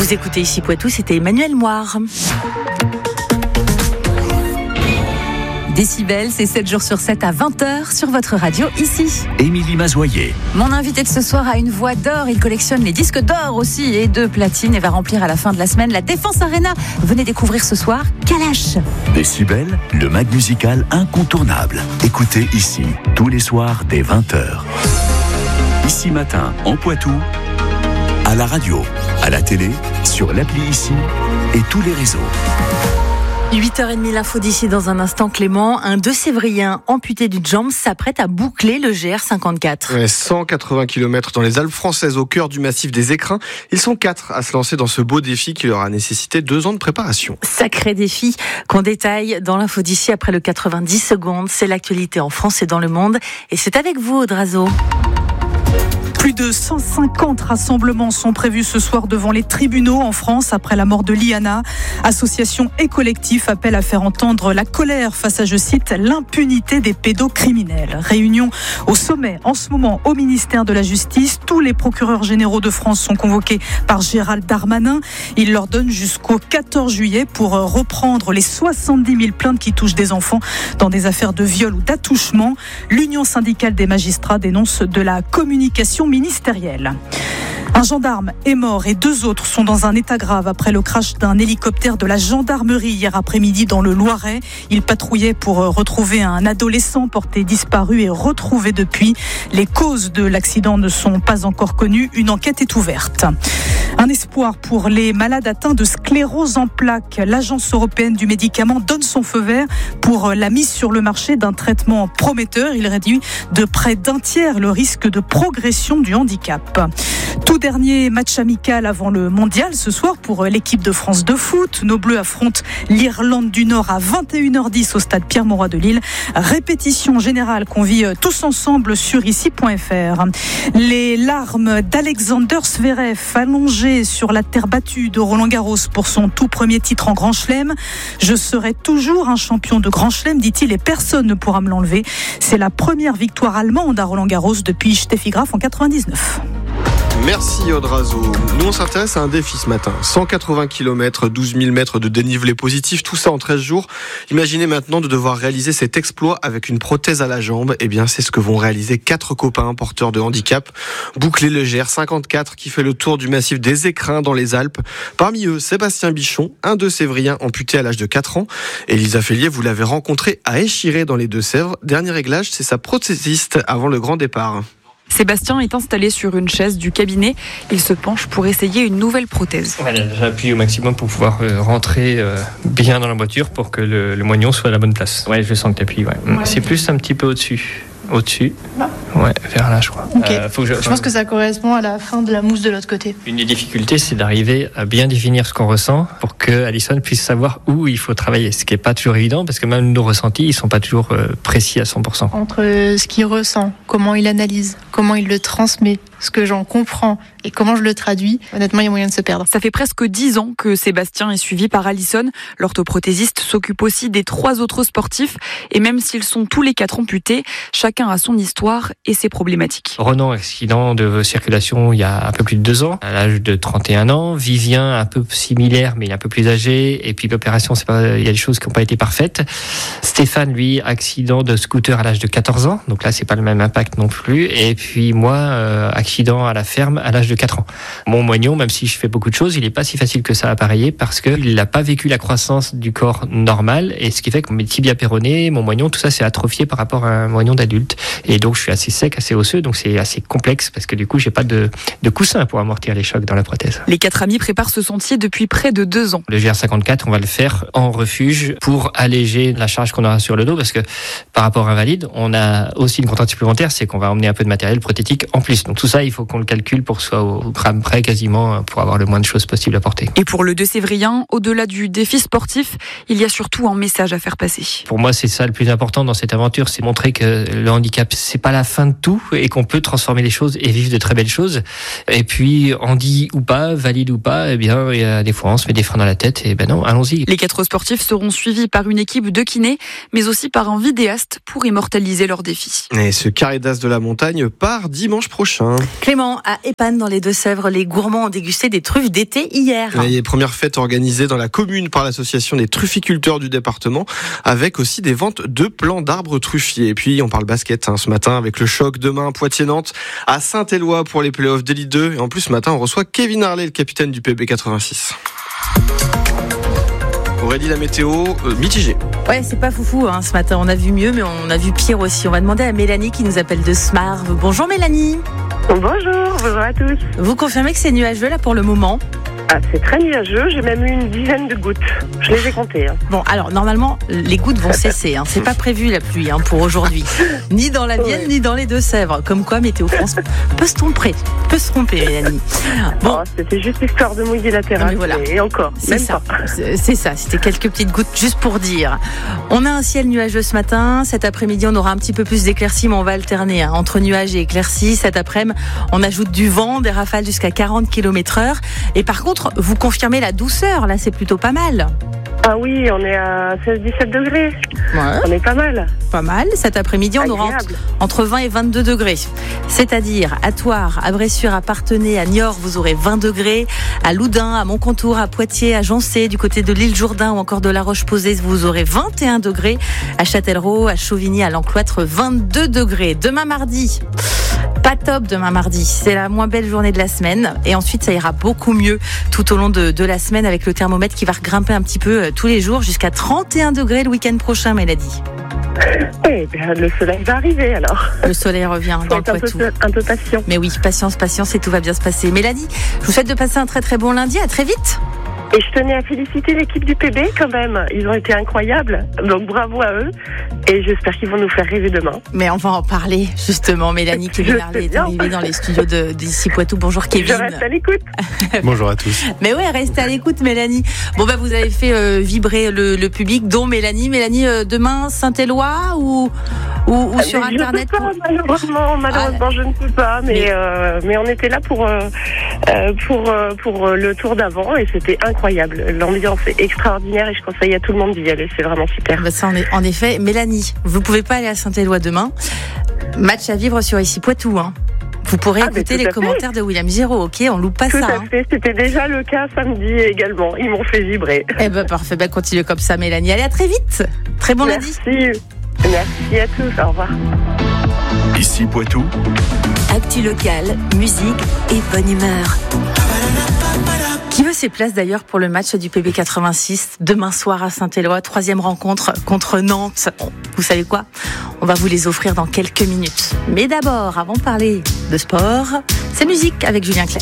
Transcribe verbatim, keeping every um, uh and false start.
Vous écoutez ici Poitou, c'était Emmanuel Moire. Décibel, c'est sept jours sur sept à vingt heures sur votre radio ici. Émilie Mazoyer. Mon invité de ce soir a une voix d'or. Il collectionne les disques d'or aussi et de platine et va remplir à la fin de la semaine la Défense Arena. Venez découvrir ce soir Kalash. Décibel, le mag musical incontournable. Écoutez ici, tous les soirs dès vingt heures. Ici Matin, en Poitou, à la radio, à la télé, sur l'appli Ici et tous les réseaux. huit heures trente, l'info d'ici dans un instant. Clément, un Deux-Sévrien amputé d'une jambe s'apprête à boucler le G R cinquante-quatre. Ouais, cent quatre-vingts kilomètres dans les Alpes françaises, au cœur du massif des Écrins. Ils sont quatre à se lancer dans ce beau défi qui leur a nécessité deux ans de préparation. Sacré défi qu'on détaille dans l'info d'ici après le quatre-vingt-dix secondes. C'est l'actualité en France et dans le monde. Et c'est avec vous, Audrazo. Plus de cent cinquante rassemblements sont prévus ce soir devant les tribunaux en France après la mort de Liana. Associations et collectifs appellent à faire entendre la colère face à, je cite, l'impunité des pédocriminels. Réunion au sommet en ce moment au ministère de la Justice. Tous les procureurs généraux de France sont convoqués par Gérald Darmanin. Il leur donne jusqu'au quatorze juillet pour reprendre les soixante-dix mille plaintes qui touchent des enfants dans des affaires de viol ou d'attouchement. L'Union syndicale des magistrats dénonce de la communication ministérielle. Un gendarme est mort et deux autres sont dans un état grave après le crash d'un hélicoptère de la gendarmerie hier après-midi dans le Loiret. Il patrouillait pour retrouver un adolescent porté disparu et retrouvé depuis. Les causes de l'accident ne sont pas encore connues. Une enquête est ouverte. Un espoir pour les malades atteints de sclérose en plaques. L'Agence européenne du médicament donne son feu vert pour la mise sur le marché d'un traitement prometteur. Il réduit de près d'un tiers le risque de progression du handicap. Tout dernier match amical avant le mondial ce soir pour l'équipe de France de foot. Nos Bleus affrontent l'Irlande du Nord à vingt et une heures dix au stade Pierre-Mauroy de Lille. Répétition générale qu'on vit tous ensemble sur ici point f r. Les larmes d'Alexander Zverev allongé sur la terre battue de Roland-Garros pour son tout premier titre en Grand Chelem. Je serai toujours un champion de Grand Chelem, dit-il, et personne ne pourra me l'enlever. C'est la première victoire allemande à Roland-Garros depuis Steffi Graf en quatre-vingt-dix-neuf. Merci Audrazo. Nous on s'intéresse à un défi ce matin. cent quatre-vingts kilomètres, douze mille mètres de dénivelé positif, tout ça en treize jours. Imaginez maintenant de devoir réaliser cet exploit avec une prothèse à la jambe. Eh bien c'est ce que vont réaliser quatre copains porteurs de handicap. Boucler le G R cinquante-quatre qui fait le tour du massif des Écrins dans les Alpes. Parmi eux, Sébastien Bichon, un Deux-Sévrien amputé à l'âge de quatre ans. Élisa Fellier, vous l'avez rencontré à Échiré dans les Deux-Sèvres. Dernier réglage, c'est sa prothésiste avant le grand départ. Sébastien est installé sur une chaise du cabinet. Il se penche pour essayer une nouvelle prothèse. Voilà, j'appuie au maximum pour pouvoir euh, rentrer euh, bien dans la voiture pour que le, le moignon soit à la bonne place. Ouais, je sens que tu appuies. Ouais. Ouais. C'est plus un petit peu au-dessus. Au-dessus. Là. Ouais, vers là, je crois. Okay. Euh, faut que je... je pense que ça correspond à la fin de la mousse de l'autre côté. Une des difficultés, c'est d'arriver à bien définir ce qu'on ressent pour que Alison puisse savoir où il faut travailler. Ce qui n'est pas toujours évident parce que même nos ressentis, ils ne sont pas toujours euh, précis à cent pour cent. Entre ce qu'il ressent, comment il analyse, comment il le transmet, ce que j'en comprends et comment je le traduis, honnêtement, il y a moyen de se perdre. Ça fait presque dix ans que Sébastien est suivi par Alison. L'orthoprothésiste s'occupe aussi des trois autres sportifs. Et même s'ils sont tous les quatre amputés, chacun a son histoire et ses problématiques. Renan, accident de circulation il y a un peu plus de deux ans, à l'âge de trente et un ans. Vivien, un peu similaire, mais il est un peu plus âgé. Et puis l'opération, c'est pas, il y a des choses qui n'ont pas été parfaites. Stéphane, lui, accident de scooter à l'âge de quatorze ans. Donc là, c'est pas le même impact non plus. Et puis moi, euh, accident à la ferme à l'âge de quatre ans. Mon moignon, même si je fais beaucoup de choses, il n'est pas si facile que ça à appareiller parce qu'il n'a pas vécu la croissance du corps normal. Et ce qui fait que mes tibias péronés, mon moignon, tout ça, c'est atrophié par rapport à un moignon d'adulte. Et donc, je suis assez sec, assez osseux. Donc, c'est assez complexe parce que du coup, j'ai pas de, de coussin pour amortir les chocs dans la prothèse. Les quatre amis préparent ce sentier depuis près de deux ans. Le G R cinquante-quatre, on va le faire en refuge pour alléger la charge qu'on aura sur le dos parce que par rapport à invalide, on a aussi une contrainte supplémentaire, c'est qu'on va emmener un peu de matériel prothétique en plus. Donc, tout ça, il faut qu'on le calcule pour que ce soit au gramme près quasiment pour avoir le moins de choses possible à porter. Et pour le Deux-Sévrien, au-delà du défi sportif, il y a surtout un message à faire passer. Pour moi, c'est ça le plus important dans cette aventure, c'est montrer que le handicap, c'est pas la fin de tout et qu'on peut transformer les choses et vivre de très belles choses. Et puis, handi ou pas, valide ou pas, eh bien, il y a des fois, on se met des freins dans la tête et ben non, allons-y. Les quatre sportifs seront suivis par une équipe de kinés, mais aussi par un vidéaste pour immortaliser leur défi. Et ce carré d'as de la montagne part dimanche prochain. Clément à Épanne dans les les Deux-Sèvres, les gourmands ont dégusté des truffes d'été hier. Et les premières fêtes organisées dans la commune par l'association des trufficulteurs du département, avec aussi des ventes de plants d'arbres truffiers. Et puis on parle basket hein, ce matin avec le choc demain Poitiers-Nantes à Saint-Éloi pour les playoffs d'Élite deux. Et en plus ce matin on reçoit Kevin Harley, le capitaine du P B quatre-vingt-six. Aurélie, la météo euh, mitigée. Ouais, c'est pas foufou hein, ce matin. On a vu mieux, mais on a vu pire aussi. On va demander à Mélanie qui nous appelle de Smarve. Bonjour Mélanie. Bonjour, bonjour à tous. Vous confirmez que c'est nuageux là pour le moment ? Ah, c'est très nuageux, j'ai même eu une dizaine de gouttes. Je les ai comptées. Hein. Bon, alors normalement, les gouttes vont cesser. Hein. C'est pas prévu la pluie hein, pour aujourd'hui. Ni dans la Vienne, ouais. ni dans les Deux-Sèvres. Comme quoi, Météo France peut se tromper. Peut se tromper, Mélanie. Bon. Oh, c'était juste histoire de mouiller la terrasse. Voilà. Et encore, c'est même ça. pas. C'est, c'est ça, c'était quelques petites gouttes juste pour dire. On a un ciel nuageux ce matin. Cet après-midi, on aura un petit peu plus d'éclaircies, mais on va alterner hein, entre nuages et éclaircies. Cet après-midi, on ajoute du vent, des rafales jusqu'à quarante kilomètres heure. Et par contre, vous confirmez la douceur, là, c'est plutôt pas mal. Ah oui, on est à seize à dix-sept degrés. Ouais. On est pas mal. Pas mal. Cet après-midi, on aura entre, entre vingt et vingt-deux degrés. C'est-à-dire, à Thouars, à Bressuire, à Parthenay, à Niort, vous aurez vingt degrés. À Loudun, à Montcontour, à Poitiers, à Joncé, du côté de l'île Jourdain ou encore de La Roche-Posay, vous aurez vingt et un degrés. À Châtellerault, à Chauvigny, à l'Encloître, vingt-deux degrés. Demain mardi. Pas top demain mardi, c'est la moins belle journée de la semaine et ensuite ça ira beaucoup mieux tout au long de, de la semaine avec le thermomètre qui va grimper un petit peu euh, tous les jours jusqu'à trente et un degrés le week-end prochain, Mélanie. Oui, bien, le soleil va arriver alors. Le soleil revient dans le Poitou. Un peu, un peu patient. Mais oui, patience, patience et tout va bien se passer. Mélanie, je vous souhaite de passer un très très bon lundi, à très vite. Et je tenais à féliciter l'équipe du P B quand même. Ils ont été incroyables. Donc bravo à eux. Et j'espère qu'ils vont nous faire rêver demain. Mais on va en parler justement. Mélanie Kevin Harley est arrivée dans les studios de, d'ici Poitou. Bonjour Kevin. Je reste à l'écoute. Bonjour à tous. Mais ouais, restez à l'écoute Mélanie. Bon bah vous avez fait euh, vibrer le, le public, dont Mélanie. Mélanie, euh, demain Saint-Éloi ou, ou, ou ah, sur Internet Je ne peux pas, malheureusement, malheureusement ah, je ne peux pas. Mais, mais... Euh, mais on était là pour, euh, pour, euh, pour le tour d'avant et c'était incroyable. Incroyable. L'ambiance est extraordinaire et je conseille à tout le monde d'y aller. C'est vraiment super. Bah ça, en, est, en effet, Mélanie, vous pouvez pas aller à Saint-Éloi demain. Match à vivre sur Ici Poitou. Hein. Vous pourrez ah, écouter les commentaires de William Giraud. Ok, on loupe pas tout ça. Tout à fait. Hein. C'était déjà le cas samedi également. Ils m'ont fait vibrer. Eh ben parfait. Ben continuez comme ça, Mélanie. Allez, à très vite. Très bon Merci. lundi. Merci à tous. Au revoir. Ici Poitou. Actu locale, musique et bonne humeur. Qui veut ses places d'ailleurs pour le match du P B quatre-vingt-six demain soir à Saint-Éloi, troisième rencontre contre Nantes. Vous savez quoi ? On va vous les offrir dans quelques minutes. Mais d'abord, avant de parler de sport, c'est musique avec Julien Clerc.